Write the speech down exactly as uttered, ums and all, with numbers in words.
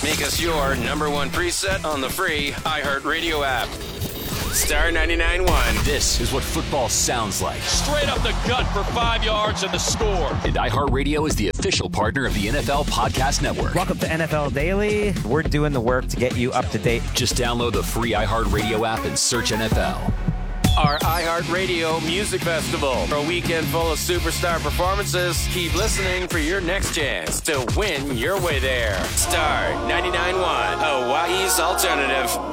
Make us your number one preset on the free iHeartRadio app. Star ninety-nine point one. This is what football sounds like. Straight up the gut for five yards and the score. And iHeartRadio is the official partner of the N F L Podcast Network. Welcome to N F L Daily. We're doing the work to get you up to date. Just download the free iHeartRadio app and search N F L. Our iHeartRadio Music Festival. For a weekend full of superstar performances, keep listening for your next chance to win your way there. Star ninety-nine point one, Hawaii's alternative.